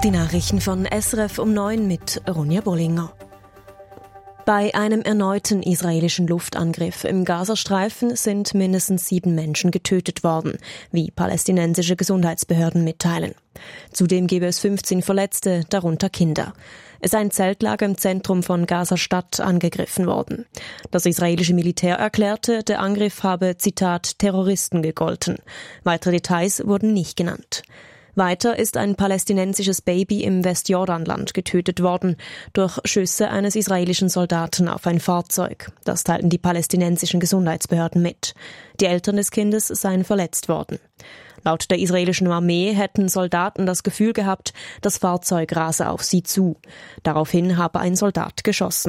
Die Nachrichten von SRF um 9 mit Ronja Bollinger. Bei einem erneuten israelischen Luftangriff im Gazastreifen sind mindestens 7 Menschen getötet worden, wie palästinensische Gesundheitsbehörden mitteilen. Zudem gebe es 15 Verletzte, darunter Kinder. Es sei ein Zeltlager im Zentrum von Gaza-Stadt angegriffen worden. Das israelische Militär erklärte, der Angriff habe, Zitat, Terroristen gegolten. Weitere Details wurden nicht genannt. Weiter ist ein palästinensisches Baby im Westjordanland getötet worden durch Schüsse eines israelischen Soldaten auf ein Fahrzeug. Das teilten die palästinensischen Gesundheitsbehörden mit. Die Eltern des Kindes seien verletzt worden. Laut der israelischen Armee hätten Soldaten das Gefühl gehabt, das Fahrzeug rase auf sie zu. Daraufhin habe ein Soldat geschossen.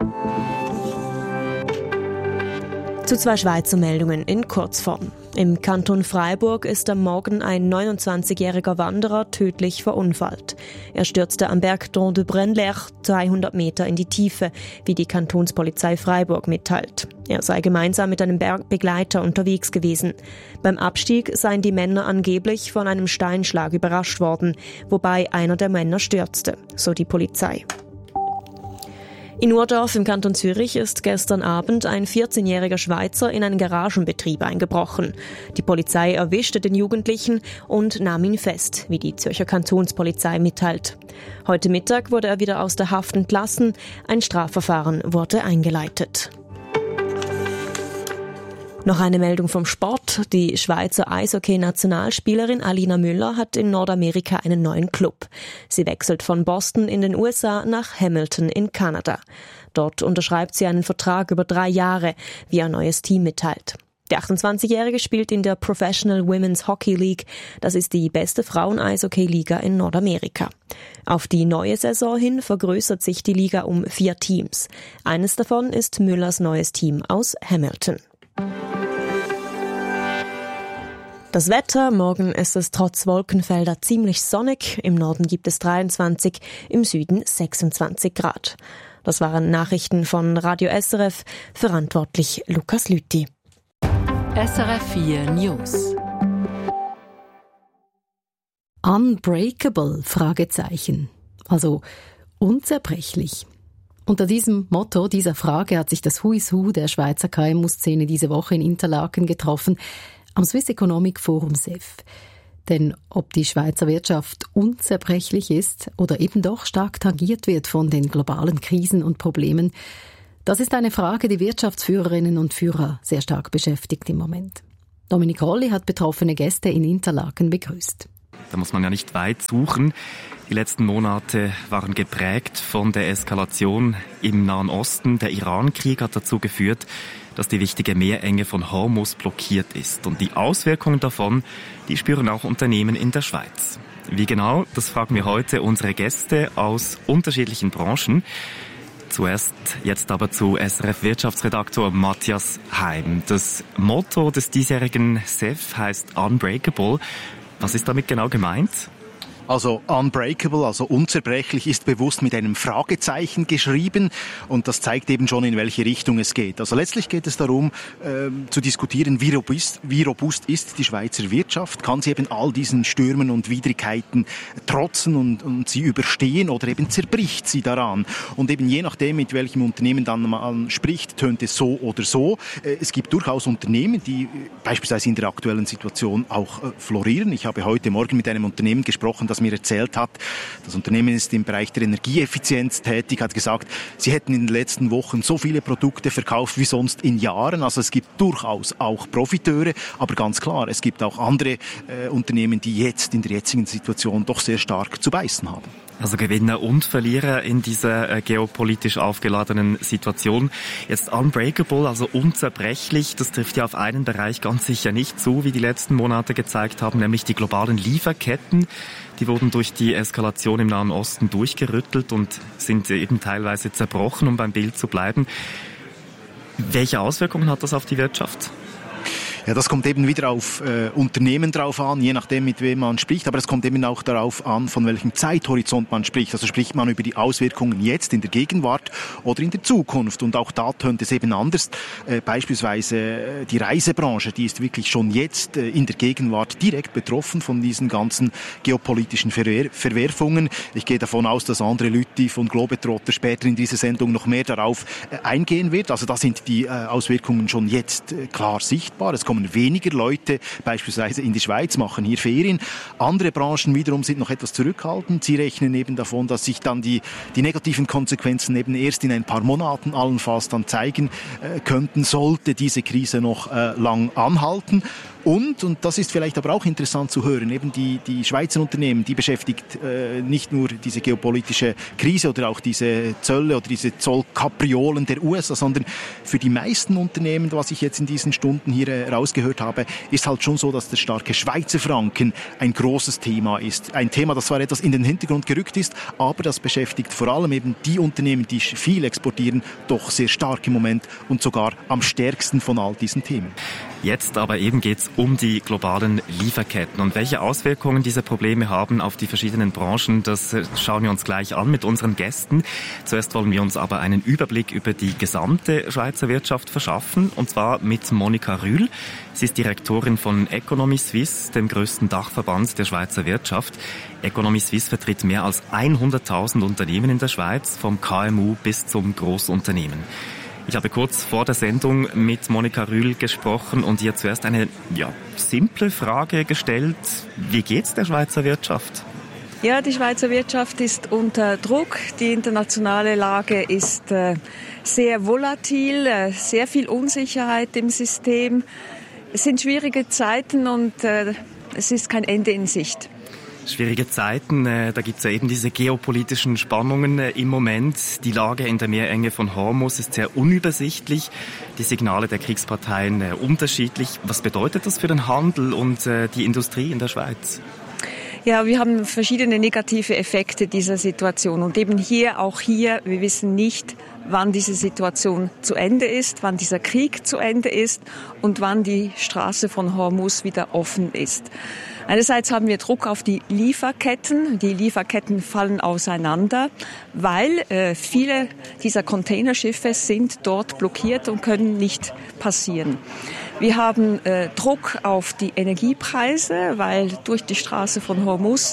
Zu 2 Schweizer Meldungen in Kurzform. Im Kanton Freiburg ist am Morgen ein 29-jähriger Wanderer tödlich verunfallt. Er stürzte am Berg Dent de Brenler 200 Meter in die Tiefe, wie die Kantonspolizei Freiburg mitteilt. Er sei gemeinsam mit einem Bergbegleiter unterwegs gewesen. Beim Abstieg seien die Männer angeblich von einem Steinschlag überrascht worden, wobei einer der Männer stürzte, so die Polizei. In Urdorf im Kanton Zürich ist gestern Abend ein 14-jähriger Schweizer in einen Garagenbetrieb eingebrochen. Die Polizei erwischte den Jugendlichen und nahm ihn fest, wie die Zürcher Kantonspolizei mitteilt. Heute Mittag wurde er wieder aus der Haft entlassen. Ein Strafverfahren wurde eingeleitet. Noch eine Meldung vom Sport. Die Schweizer Eishockey-Nationalspielerin Alina Müller hat in Nordamerika einen neuen Club. Sie wechselt von Boston in den USA nach Hamilton in Kanada. Dort unterschreibt sie einen Vertrag über 3 Jahre, wie ein neues Team mitteilt. Die 28-Jährige spielt in der Professional Women's Hockey League. Das ist die beste Frauen-Eishockey-Liga in Nordamerika. Auf die neue Saison hin vergrößert sich die Liga um 4 Teams. Eines davon ist Müllers neues Team aus Hamilton. Das Wetter, morgen ist es trotz Wolkenfelder ziemlich sonnig. Im Norden gibt es 23, im Süden 26 Grad. Das waren Nachrichten von Radio SRF, verantwortlich Lukas Lüthi. SRF 4 News. Unbreakable? Fragezeichen. Also unzerbrechlich. Unter diesem Motto, dieser Frage, hat sich das Who is Who der Schweizer KMU-Szene diese Woche in Interlaken getroffen, am Swiss Economic Forum SEF. Denn ob die Schweizer Wirtschaft unzerbrechlich ist oder eben doch stark tangiert wird von den globalen Krisen und Problemen, das ist eine Frage, die Wirtschaftsführerinnen und Führer sehr stark beschäftigt im Moment. Dominik Rolli hat betroffene Gäste in Interlaken begrüßt. Da muss man ja nicht weit suchen. Die letzten Monate waren geprägt von der Eskalation im Nahen Osten. Der Iran-Krieg hat dazu geführt, dass die wichtige Meerenge von Hormuz blockiert ist. Und die Auswirkungen davon, die spüren auch Unternehmen in der Schweiz. Wie genau, das fragen wir heute unsere Gäste aus unterschiedlichen Branchen. Zuerst jetzt aber zu SRF-Wirtschaftsredaktor Matthias Heim. Das Motto des diesjährigen SEF heißt Unbreakable. Was ist damit genau gemeint? Also unbreakable, also unzerbrechlich, ist bewusst mit einem Fragezeichen geschrieben und das zeigt eben schon, in welche Richtung es geht. Also letztlich geht es darum, zu diskutieren, wie robust ist die Schweizer Wirtschaft, kann sie eben all diesen Stürmen und Widrigkeiten trotzen und sie überstehen oder eben zerbricht sie daran. Und eben je nachdem, mit welchem Unternehmen dann man spricht, tönt es so oder so. Es gibt durchaus Unternehmen, die beispielsweise in der aktuellen Situation auch florieren. Ich habe heute Morgen mit einem Unternehmen gesprochen, das mir erzählt hat, das Unternehmen ist im Bereich der Energieeffizienz tätig, hat gesagt, sie hätten in den letzten Wochen so viele Produkte verkauft wie sonst in Jahren. Also es gibt durchaus auch Profiteure, aber ganz klar, es gibt auch andere Unternehmen, die jetzt in der jetzigen Situation doch sehr stark zu beißen haben. Also Gewinner und Verlierer in dieser geopolitisch aufgeladenen Situation. Jetzt unbreakable, also unzerbrechlich, das trifft ja auf einen Bereich ganz sicher nicht zu, wie die letzten Monate gezeigt haben, nämlich die globalen Lieferketten. Die wurden durch die Eskalation im Nahen Osten durchgerüttelt und sind eben teilweise zerbrochen, um beim Bild zu bleiben. Welche Auswirkungen hat das auf die Wirtschaft? Ja, das kommt eben wieder auf Unternehmen drauf an, je nachdem, mit wem man spricht. Aber es kommt eben auch darauf an, von welchem Zeithorizont man spricht. Also spricht man über die Auswirkungen jetzt in der Gegenwart oder in der Zukunft. Und auch da tönt es eben anders. Beispielsweise die Reisebranche, die ist wirklich schon jetzt in der Gegenwart direkt betroffen von diesen ganzen geopolitischen Verwerfungen. Ich gehe davon aus, dass André Lütti von Globetrotter später in dieser Sendung noch mehr darauf eingehen wird. Also da sind die Auswirkungen schon jetzt klar sichtbar. Es kommen weniger Leute beispielsweise in die Schweiz, machen hier Ferien. Andere Branchen wiederum sind noch etwas zurückhaltend. Sie rechnen eben davon, dass sich dann die negativen Konsequenzen eben erst in ein paar Monaten allenfalls dann zeigen könnten, sollte diese Krise noch lang anhalten. Und das ist vielleicht aber auch interessant zu hören, eben die Schweizer Unternehmen, die beschäftigt nicht nur diese geopolitische Krise oder auch diese Zölle oder diese Zollkapriolen der USA, sondern für die meisten Unternehmen, was ich jetzt in diesen Stunden hier rausgehört habe, ist halt schon so, dass der starke Schweizer Franken ein großes Thema ist. Ein Thema, das zwar etwas in den Hintergrund gerückt ist, aber das beschäftigt vor allem eben die Unternehmen, die viel exportieren, doch sehr stark im Moment und sogar am stärksten von all diesen Themen. Jetzt aber eben geht's um die globalen Lieferketten und welche Auswirkungen diese Probleme haben auf die verschiedenen Branchen, das schauen wir uns gleich an mit unseren Gästen. Zuerst wollen wir uns aber einen Überblick über die gesamte Schweizer Wirtschaft verschaffen, und zwar mit Monika Rühl. Sie ist Direktorin von Economy Suisse, dem größten Dachverband der Schweizer Wirtschaft. Economy Suisse vertritt mehr als 100.000 Unternehmen in der Schweiz, vom KMU bis zum Großunternehmen. Ich habe kurz vor der Sendung mit Monika Rühl gesprochen und ihr zuerst eine simple Frage gestellt. Wie geht's der Schweizer Wirtschaft? Ja, die Schweizer Wirtschaft ist unter Druck. Die internationale Lage ist sehr volatil, sehr viel Unsicherheit im System. Es sind schwierige Zeiten und es ist kein Ende in Sicht. Schwierige Zeiten, da gibt's ja eben diese geopolitischen Spannungen im Moment. Die Lage in der Meerenge von Hormuz ist sehr unübersichtlich, die Signale der Kriegsparteien unterschiedlich. Was bedeutet das für den Handel und die Industrie in der Schweiz? Ja, wir haben verschiedene negative Effekte dieser Situation und eben hier, wir wissen nicht, wann diese Situation zu Ende ist, wann dieser Krieg zu Ende ist und wann die Straße von Hormuz wieder offen ist. Einerseits haben wir Druck auf die Lieferketten. Die Lieferketten fallen auseinander, weil viele dieser Containerschiffe sind dort blockiert und können nicht passieren. Wir haben Druck auf die Energiepreise, weil durch die Straße von Hormuz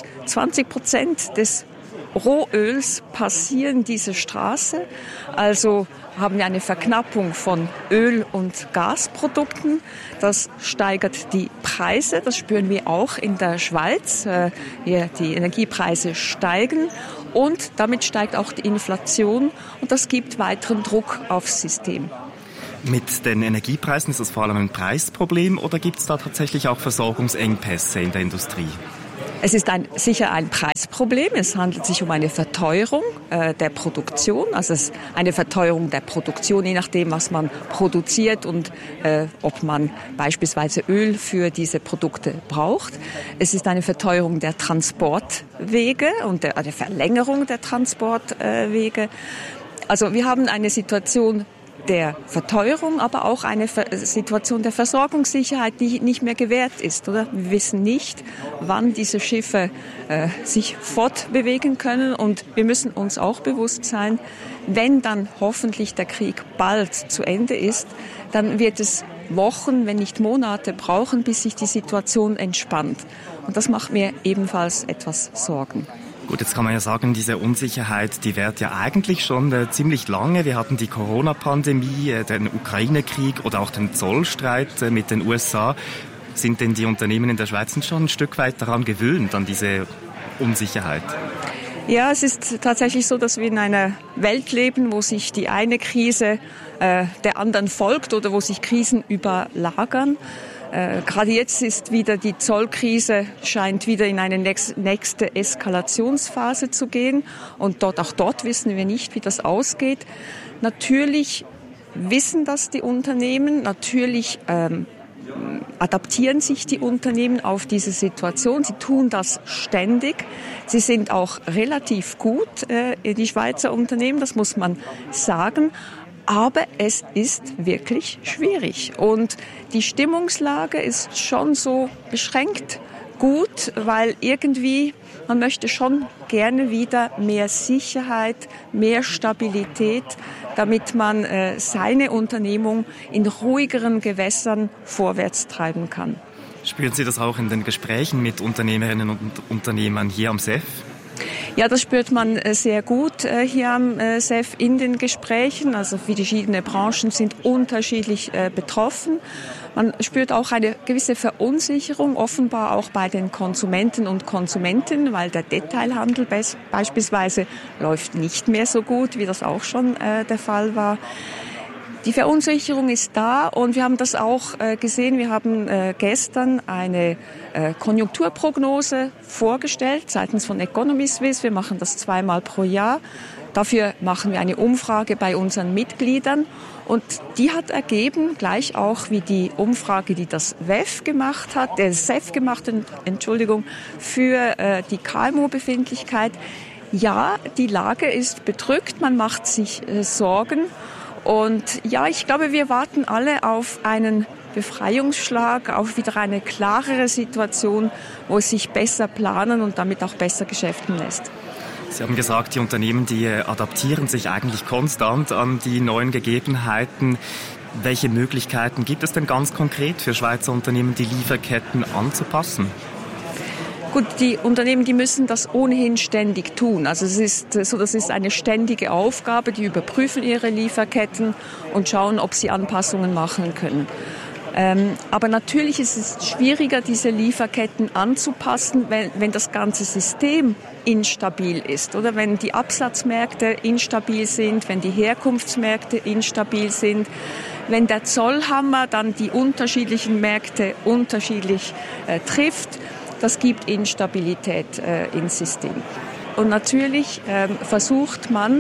20% des Rohöls passieren diese Straße. Also haben wir eine Verknappung von Öl- und Gasprodukten. Das steigert die Preise. Das spüren wir auch in der Schweiz. Die Energiepreise steigen und damit steigt auch die Inflation. Und das gibt weiteren Druck aufs System. Mit den Energiepreisen ist das vor allem ein Preisproblem oder gibt es da tatsächlich auch Versorgungsengpässe in der Industrie? Es ist sicher ein Preisproblem. Es handelt sich um eine Verteuerung der Produktion, also eine Verteuerung der Produktion, je nachdem, was man produziert und ob man beispielsweise Öl für diese Produkte braucht. Es ist eine Verteuerung der Transportwege und der Verlängerung der Transportwege. Also wir haben eine Situation der Verteuerung, aber auch eine Situation der Versorgungssicherheit, die nicht mehr gewährt ist. Oder? Wir wissen nicht, wann diese Schiffe sich fortbewegen können und wir müssen uns auch bewusst sein, wenn dann hoffentlich der Krieg bald zu Ende ist, dann wird es Wochen, wenn nicht Monate brauchen, bis sich die Situation entspannt. Und das macht mir ebenfalls etwas Sorgen. Gut, jetzt kann man ja sagen, diese Unsicherheit, die währt ja eigentlich schon ziemlich lange. Wir hatten die Corona-Pandemie, den Ukraine-Krieg oder auch den Zollstreit mit den USA. Sind denn die Unternehmen in der Schweiz schon ein Stück weit daran gewöhnt, an diese Unsicherheit? Ja, es ist tatsächlich so, dass wir in einer Welt leben, wo sich die eine Krise der anderen folgt oder wo sich Krisen überlagern. Gerade jetzt ist wieder die Zollkrise, scheint wieder in eine nächste Eskalationsphase zu gehen. Und auch dort wissen wir nicht, wie das ausgeht. Natürlich wissen das die Unternehmen, natürlich adaptieren sich die Unternehmen auf diese Situation. Sie tun das ständig. Sie sind auch relativ gut, die Schweizer Unternehmen, das muss man sagen. Aber es ist wirklich schwierig. Und die Stimmungslage ist schon so beschränkt gut, weil irgendwie man möchte schon gerne wieder mehr Sicherheit, mehr Stabilität, damit man seine Unternehmung in ruhigeren Gewässern vorwärts treiben kann. Spüren Sie das auch in den Gesprächen mit Unternehmerinnen und Unternehmern hier am SEF? Ja, das spürt man sehr gut hier am SEF in den Gesprächen. Also verschiedene Branchen sind unterschiedlich betroffen. Man spürt auch eine gewisse Verunsicherung, offenbar auch bei den Konsumenten und Konsumentinnen, weil der Detailhandel beispielsweise läuft nicht mehr so gut, wie das auch schon der Fall war. Die Verunsicherung ist da und wir haben das auch gesehen. Wir haben gestern eine Konjunkturprognose vorgestellt seitens von Economy Suisse. Wir machen das 2-mal pro Jahr. Dafür machen wir eine Umfrage bei unseren Mitgliedern. Und die hat ergeben, gleich auch wie die Umfrage, die das WEF gemacht hat, der SEF gemacht hat, für die KMU-Befindlichkeit. Ja, die Lage ist bedrückt, man macht sich Sorgen. Und ja, ich glaube, wir warten alle auf einen Befreiungsschlag, auf wieder eine klarere Situation, wo es sich besser planen und damit auch besser geschäften lässt. Sie haben gesagt, die Unternehmen, die adaptieren sich eigentlich konstant an die neuen Gegebenheiten. Welche Möglichkeiten gibt es denn ganz konkret für Schweizer Unternehmen, die Lieferketten anzupassen? Gut, die Unternehmen, die müssen das ohnehin ständig tun. Also das ist eine ständige Aufgabe. Die überprüfen ihre Lieferketten und schauen, ob sie Anpassungen machen können. Aber natürlich ist es schwieriger, diese Lieferketten anzupassen, wenn das ganze System instabil ist. Oder wenn die Absatzmärkte instabil sind, wenn die Herkunftsmärkte instabil sind, wenn der Zollhammer dann die unterschiedlichen Märkte unterschiedlich trifft. Das gibt Instabilität ins System. Und natürlich versucht man,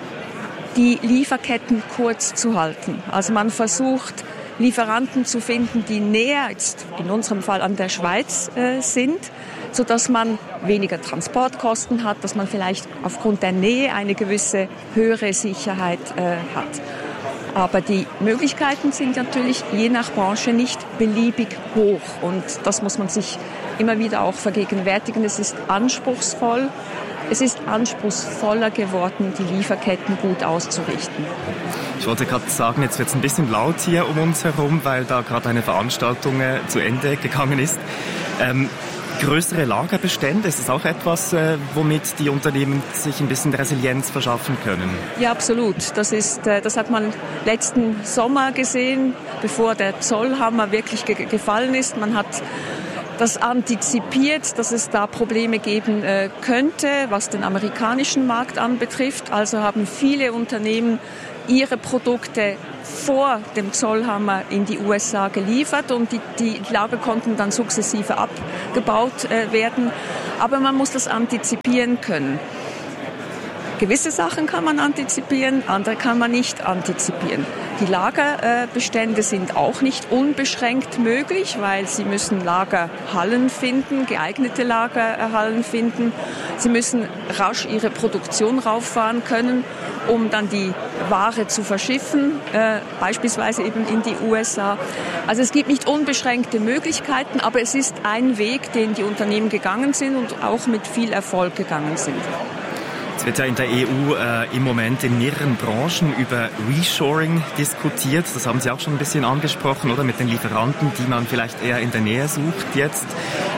die Lieferketten kurz zu halten. Also man versucht, Lieferanten zu finden, die näher, jetzt in unserem Fall an der Schweiz sind, sodass man weniger Transportkosten hat, dass man vielleicht aufgrund der Nähe eine gewisse höhere Sicherheit hat. Aber die Möglichkeiten sind natürlich je nach Branche nicht beliebig hoch. Und das muss man sich immer wieder auch vergegenwärtigen. Es ist anspruchsvoll. Es ist anspruchsvoller geworden, die Lieferketten gut auszurichten. Ich wollte gerade sagen, jetzt wird es ein bisschen laut hier um uns herum, weil da gerade eine Veranstaltung zu Ende gegangen ist. Größere Lagerbestände, ist das auch etwas, womit die Unternehmen sich ein bisschen Resilienz verschaffen können? Ja, absolut. Das hat man letzten Sommer gesehen, bevor der Zollhammer wirklich gefallen ist. Man hat das antizipiert, dass es da Probleme geben könnte, was den amerikanischen Markt anbetrifft. Also haben viele Unternehmen ihre Produkte vor dem Zollhammer in die USA geliefert und die Lager konnten dann sukzessive abgebaut werden. Aber man muss das antizipieren können. Gewisse Sachen kann man antizipieren, andere kann man nicht antizipieren. Die Lagerbestände sind auch nicht unbeschränkt möglich, weil Sie müssen Lagerhallen finden, geeignete Lagerhallen finden. Sie müssen rasch Ihre Produktion rauffahren können, um dann die Ware zu verschiffen, beispielsweise eben in die USA. Also es gibt nicht unbeschränkte Möglichkeiten, aber es ist ein Weg, den die Unternehmen gegangen sind und auch mit viel Erfolg gegangen sind. Es wird ja in der EU im Moment in mehreren Branchen über Reshoring diskutiert. Das haben Sie auch schon ein bisschen angesprochen, oder? Mit den Lieferanten, die man vielleicht eher in der Nähe sucht jetzt.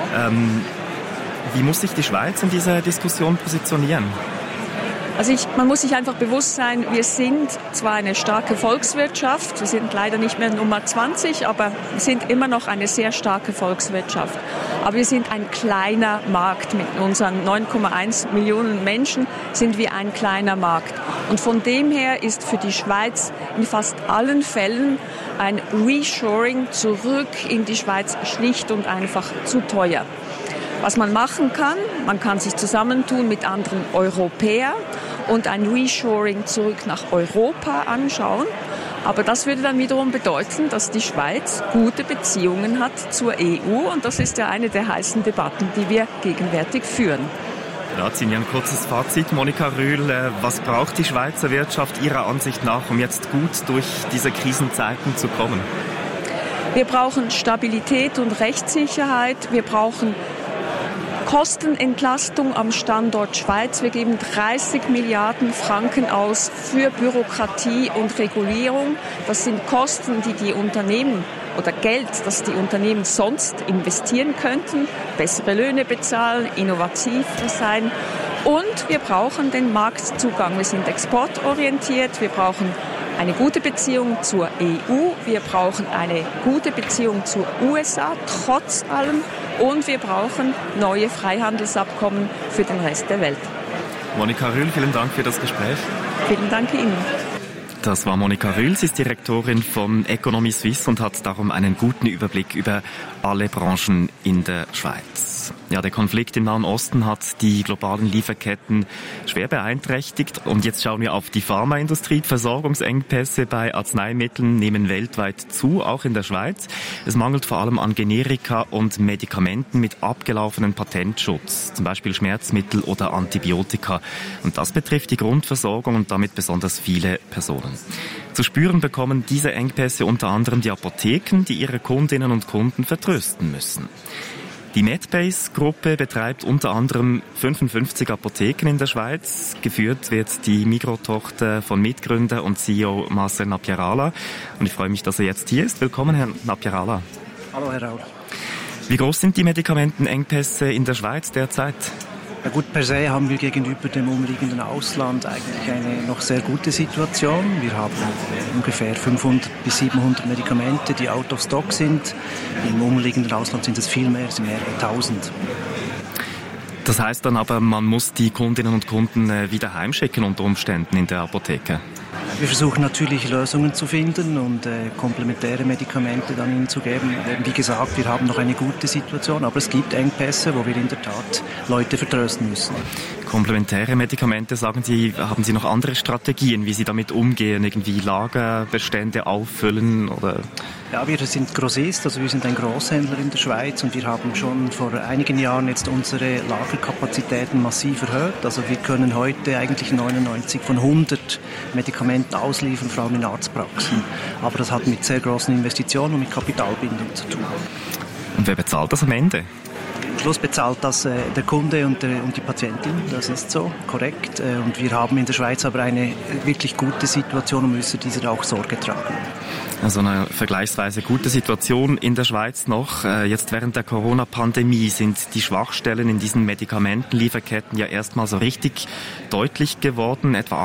Wie muss sich die Schweiz in dieser Diskussion positionieren? Also man muss sich einfach bewusst sein, wir sind zwar eine starke Volkswirtschaft, wir sind leider nicht mehr Nummer 20, aber wir sind immer noch eine sehr starke Volkswirtschaft. Aber wir sind ein kleiner Markt. Mit unseren 9,1 Millionen Menschen sind wir ein kleiner Markt. Und von dem her ist für die Schweiz in fast allen Fällen ein Reshoring zurück in die Schweiz schlicht und einfach zu teuer. Was man machen kann, man kann sich zusammentun mit anderen Europäern und ein Reshoring zurück nach Europa anschauen. Aber das würde dann wiederum bedeuten, dass die Schweiz gute Beziehungen hat zur EU. Und das ist ja eine der heißen Debatten, die wir gegenwärtig führen. Da ziehen wir ein kurzes Fazit. Monika Rühl, was braucht die Schweizer Wirtschaft Ihrer Ansicht nach, um jetzt gut durch diese Krisenzeiten zu kommen? Wir brauchen Stabilität und Rechtssicherheit. Wir brauchen Kostenentlastung am Standort Schweiz. Wir geben 30 Milliarden Franken aus für Bürokratie und Regulierung. Das sind Kosten, die die Unternehmen oder Geld, das die Unternehmen sonst investieren könnten, bessere Löhne bezahlen, innovativ sein. Und wir brauchen den Marktzugang. Wir sind exportorientiert. Wir brauchen eine gute Beziehung zur EU. Wir brauchen eine gute Beziehung zur USA, trotz allem. Und wir brauchen neue Freihandelsabkommen für den Rest der Welt. Monika Rühl, vielen Dank für das Gespräch. Vielen Dank Ihnen. Das war Monika Rühl, sie ist Direktorin von Economy Suisse und hat darum einen guten Überblick über alle Branchen in der Schweiz. Ja, der Konflikt im Nahen Osten hat die globalen Lieferketten schwer beeinträchtigt. Und jetzt schauen wir auf die Pharmaindustrie. Versorgungsengpässe bei Arzneimitteln nehmen weltweit zu, auch in der Schweiz. Es mangelt vor allem an Generika und Medikamenten mit abgelaufenen Patentschutz, zum Beispiel Schmerzmittel oder Antibiotika. Und das betrifft die Grundversorgung und damit besonders viele Personen. Zu spüren bekommen diese Engpässe unter anderem die Apotheken, die ihre Kundinnen und Kunden vertrösten müssen. Die Medbase-Gruppe betreibt unter anderem 55 Apotheken in der Schweiz. Geführt wird die Migros-Tochter von Mitgründer und CEO Marcel Napiarala. Und ich freue mich, dass er jetzt hier ist. Willkommen, Herr Napiarala. Hallo, Herr Raul. Wie groß sind die Medikamentenengpässe in der Schweiz derzeit? Ja gut, per se haben wir gegenüber dem umliegenden Ausland eigentlich eine noch sehr gute Situation. Wir haben ungefähr 500 bis 700 Medikamente, die out of stock sind. Im umliegenden Ausland sind es viel mehr, es sind mehrere 1000. Das heißt dann aber, man muss die Kundinnen und Kunden wieder heimschicken unter Umständen in der Apotheke? Wir versuchen natürlich Lösungen zu finden und komplementäre Medikamente dann ihnen zu geben. Wie gesagt, wir haben noch eine gute Situation, aber es gibt Engpässe, wo wir in der Tat Leute vertrösten müssen. Komplementäre Medikamente, sagen Sie, haben Sie noch andere Strategien, wie Sie damit umgehen? Irgendwie Lagerbestände auffüllen oder? Ja, wir sind Grossist, also wir sind ein Grosshändler in der Schweiz und wir haben schon vor einigen Jahren jetzt unsere Lagerkapazitäten massiv erhöht. Also wir können heute eigentlich 99 von 100 Medikamenten ausliefern, vor allem in Arztpraxen. Aber das hat mit sehr großen Investitionen und mit Kapitalbindung zu tun. Und wer bezahlt das am Ende? Am Schluss bezahlt das der Kunde und die Patientin, das ist so, korrekt. Und wir haben in der Schweiz aber eine wirklich gute Situation und müssen dieser auch Sorge tragen. Also eine vergleichsweise gute Situation in der Schweiz noch. Jetzt während der Corona-Pandemie sind die Schwachstellen in diesen Medikamentenlieferketten ja erstmal so richtig deutlich geworden. Etwa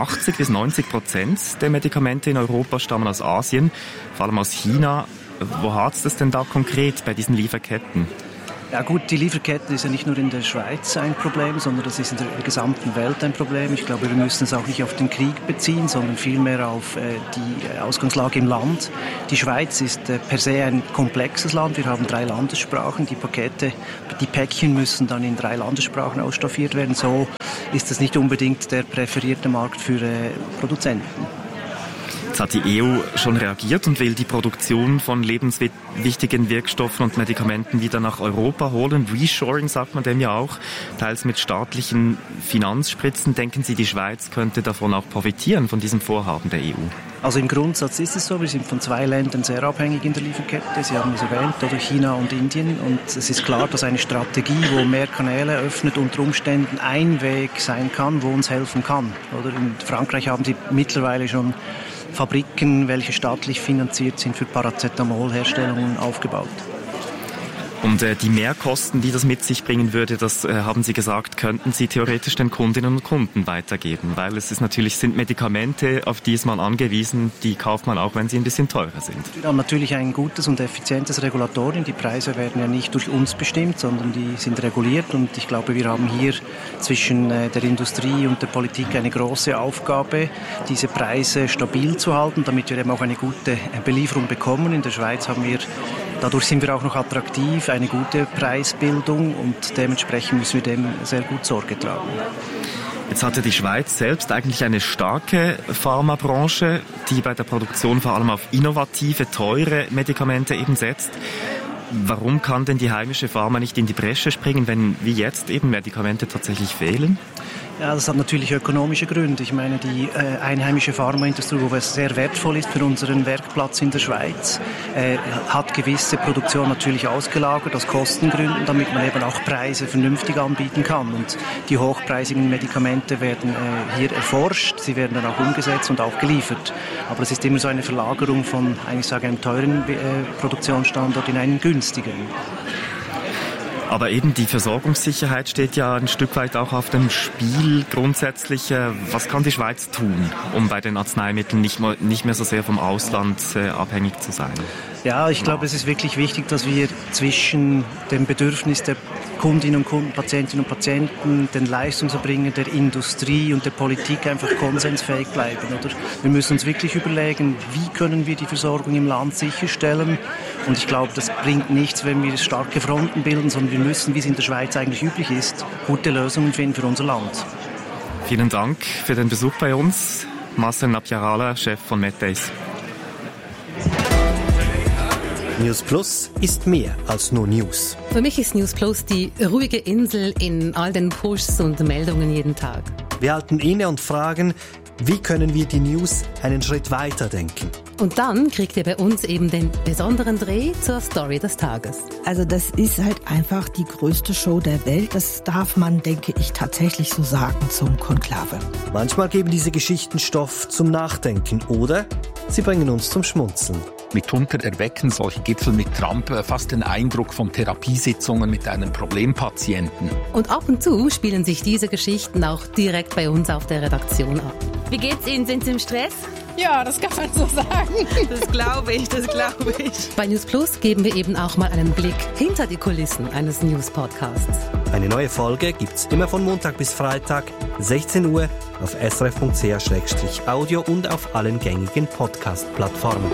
80-90% der Medikamente in Europa stammen aus Asien, vor allem aus China. Wo harzt es denn da konkret bei diesen Lieferketten? Ja gut, die Lieferkette ist ja nicht nur in der Schweiz ein Problem, sondern das ist in der gesamten Welt ein Problem. Ich glaube, wir müssen es auch nicht auf den Krieg beziehen, sondern vielmehr auf die Ausgangslage im Land. Die Schweiz ist per se ein komplexes Land. Wir haben 3 Landessprachen. Die Päckchen müssen dann in 3 Landessprachen ausstaffiert werden. So ist das nicht unbedingt der präferierte Markt für Produzenten. Jetzt hat die EU schon reagiert und will die Produktion von lebenswichtigen Wirkstoffen und Medikamenten wieder nach Europa holen. Reshoring sagt man dem ja auch, teils mit staatlichen Finanzspritzen. Denken Sie, die Schweiz könnte davon auch profitieren, von diesem Vorhaben der EU? Also im Grundsatz ist es so, wir sind von 2 Ländern sehr abhängig in der Lieferkette. Sie haben es erwähnt, oder China und Indien. Und es ist klar, dass eine Strategie, wo mehr Kanäle öffnet, unter Umständen ein Weg sein kann, wo uns helfen kann. Oder in Frankreich haben sie mittlerweile schon Fabriken, welche staatlich finanziert sind, für Paracetamolherstellungen aufgebaut. Und die Mehrkosten, die das mit sich bringen würde, das haben Sie gesagt, könnten Sie theoretisch den Kundinnen und Kunden weitergeben, weil es ist natürlich, sind Medikamente, auf die ist man angewiesen, die kauft man auch, wenn sie ein bisschen teurer sind. Wir haben natürlich ein gutes und effizientes Regulatorium. Die Preise werden ja nicht durch uns bestimmt, sondern die sind reguliert und ich glaube, wir haben hier zwischen der Industrie und der Politik eine große Aufgabe, diese Preise stabil zu halten, damit wir eben auch eine gute Belieferung bekommen. In der Schweiz dadurch sind wir auch noch attraktiv, eine gute Preisbildung und dementsprechend müssen wir dem sehr gut Sorge tragen. Jetzt hatte die Schweiz selbst eigentlich eine starke Pharmabranche, die bei der Produktion vor allem auf innovative, teure Medikamente eben setzt. Warum kann denn die heimische Pharma nicht in die Bresche springen, wenn wie jetzt eben Medikamente tatsächlich fehlen? Ja, das hat natürlich ökonomische Gründe. Ich meine, die einheimische Pharmaindustrie, wo es sehr wertvoll ist für unseren Werkplatz in der Schweiz, hat gewisse Produktion natürlich ausgelagert aus Kostengründen, damit man eben auch Preise vernünftig anbieten kann. Und die hochpreisigen Medikamente werden hier erforscht, sie werden dann auch umgesetzt und auch geliefert. Aber es ist immer so eine Verlagerung von, eigentlich sage, einem teuren Produktionsstandort in einen günstigen. Aber eben die Versorgungssicherheit steht ja ein Stück weit auch auf dem Spiel. Grundsätzlich, was kann die Schweiz tun, um bei den Arzneimitteln nicht mehr so sehr vom Ausland abhängig zu sein? Ja, ich glaube, es ist wirklich wichtig, dass wir zwischen dem Bedürfnis der Kundinnen und Kunden, Patientinnen und Patienten, den Leistungserbringern der Industrie und der Politik einfach konsensfähig bleiben. Oder? Wir müssen uns wirklich überlegen, wie können wir die Versorgung im Land sicherstellen. Und ich glaube, das bringt nichts, wenn wir starke Fronten bilden, sondern wir müssen, wie es in der Schweiz eigentlich üblich ist, gute Lösungen finden für unser Land. Vielen Dank für den Besuch bei uns. Marcel Napjarala, Chef von Meddays. News Plus ist mehr als nur News. Für mich ist News Plus die ruhige Insel in all den Pushs und Meldungen jeden Tag. Wir halten inne und fragen, wie können wir die News einen Schritt weiter denken? Und dann kriegt ihr bei uns eben den besonderen Dreh zur Story des Tages. Also das ist halt einfach die größte Show der Welt. Das darf man, denke ich, tatsächlich so sagen zum Konklave. Manchmal geben diese Geschichten Stoff zum Nachdenken oder sie bringen uns zum Schmunzeln. Mitunter erwecken solche Gipfel mit Trump fast den Eindruck von Therapiesitzungen mit einem Problempatienten. Und ab und zu spielen sich diese Geschichten auch direkt bei uns auf der Redaktion ab. Wie geht's Ihnen? Sind Sie im Stress? Ja, das kann man so sagen. Das glaube ich. Bei News Plus geben wir eben auch mal einen Blick hinter die Kulissen eines News-Podcasts. Eine neue Folge gibt's immer von Montag bis Freitag, 16 Uhr, auf srf.ch/audio und auf allen gängigen Podcast-Plattformen.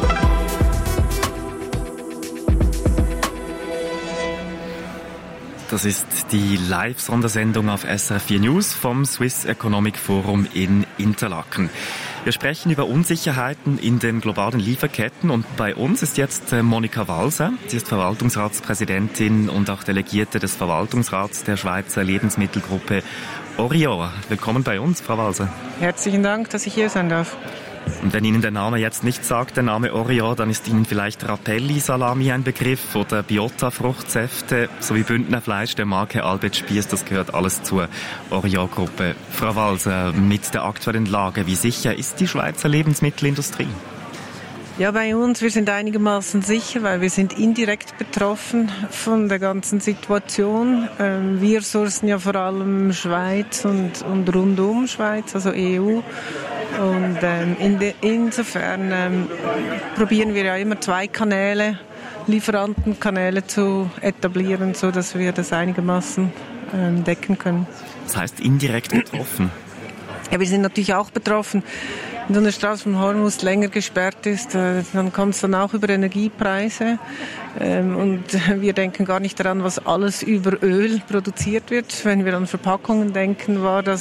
Das ist die Live-Sondersendung auf SRF 4 News vom Swiss Economic Forum in Interlaken. Wir sprechen über Unsicherheiten in den globalen Lieferketten und bei uns ist jetzt Monika Walser. Sie ist Verwaltungsratspräsidentin und auch Delegierte des Verwaltungsrats der Schweizer Lebensmittelgruppe Orior. Willkommen bei uns, Frau Walser. Herzlichen Dank, dass ich hier sein darf. Und wenn Ihnen der Name jetzt nicht sagt, der Name Orior, dann ist Ihnen vielleicht Rapelli-Salami ein Begriff oder Biota-Fruchtsäfte sowie Bündnerfleisch der Marke Albert Spiess. Das gehört alles zur Orior-Gruppe. Frau Walser, mit der aktuellen Lage, wie sicher ist die Schweizer Lebensmittelindustrie? Ja, bei uns, wir sind einigermaßen sicher, weil wir sind indirekt betroffen von der ganzen Situation. Wir sourcen ja vor allem Schweiz und rundum Schweiz, also EU. Und insofern probieren wir ja immer 2 Kanäle, Lieferantenkanäle zu etablieren, so dass wir das einigermaßen decken können. Das heißt indirekt betroffen? Ja, wir sind natürlich auch betroffen. Wenn so eine Straße von Hormuz länger gesperrt ist, dann kommt es dann auch über Energiepreise. Und wir denken gar nicht daran, was alles über Öl produziert wird. Wenn wir an Verpackungen denken, war das